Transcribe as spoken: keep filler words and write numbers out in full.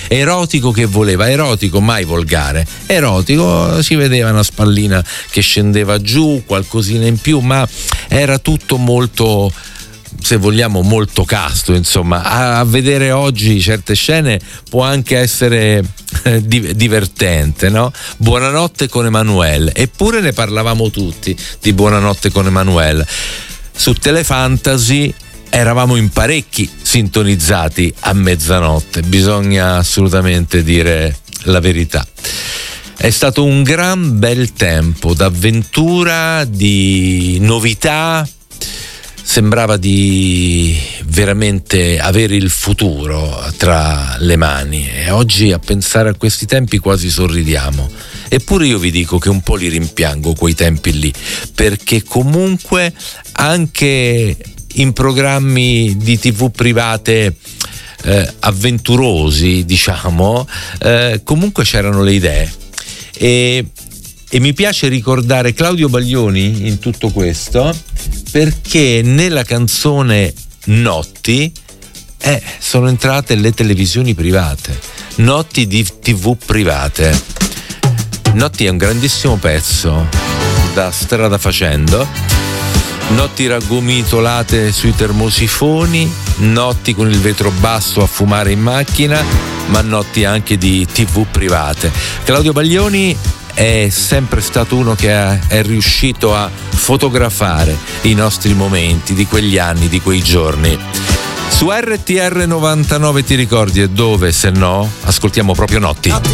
erotico che voleva, erotico mai volgare, erotico, si vedeva una spallina che scendeva giù, qualcosina in più, ma era tutto molto, se vogliamo, molto casto, insomma. A, a vedere oggi certe scene può anche essere eh, di, divertente, no? Buonanotte con Emanuele, eppure ne parlavamo tutti di Buonanotte con Emanuele. Su Telefantasy eravamo in parecchi sintonizzati a mezzanotte, bisogna assolutamente dire la verità. È stato un gran bel tempo d'avventura, di novità. Sembrava di veramente avere il futuro tra le mani, e oggi a pensare a questi tempi quasi sorridiamo. Eppure io vi dico che un po' li rimpiango quei tempi lì, perché comunque anche in programmi di tivù private eh, avventurosi, diciamo, eh, comunque c'erano le idee. E E mi piace ricordare Claudio Baglioni in tutto questo, perché nella canzone Notti eh, sono entrate le televisioni private, notti di tivù private. Notti è un grandissimo pezzo da strada facendo, notti raggomitolate sui termosifoni, notti con il vetro basso a fumare in macchina, ma notti anche di tivù private. Claudio Baglioni è sempre stato uno che è riuscito a fotografare i nostri momenti di quegli anni, di quei giorni. Su R T R novantanove ti ricordi, e dove se no ascoltiamo proprio Notti.